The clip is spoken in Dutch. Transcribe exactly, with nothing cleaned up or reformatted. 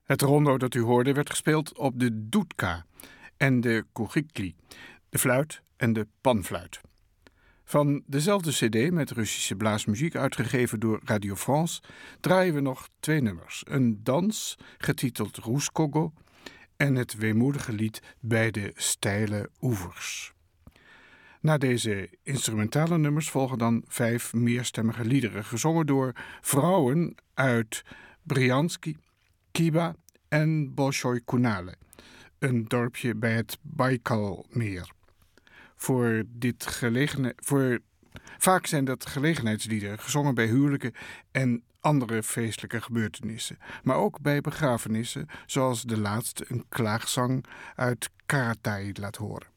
Het rondo dat u hoorde werd gespeeld op de dudka en de kuchikli, de fluit en de panfluit. Van dezelfde cd met Russische blaasmuziek uitgegeven door Radio France draaien we nog twee nummers. Een dans getiteld Ruskogo en het weemoedige lied Bij de steile oevers. Na deze instrumentale nummers volgen dan vijf meerstemmige liederen, gezongen door vrouwen uit Bryansky, Khiva en Bolshoi Kunale, een dorpje bij het Baikalmeer. Voor dit gelegene, voor, vaak zijn dat gelegenheidsliederen, gezongen bij huwelijken en andere feestelijke gebeurtenissen, maar ook bij begrafenissen, zoals de laatste een klaagzang uit Karatai laat horen.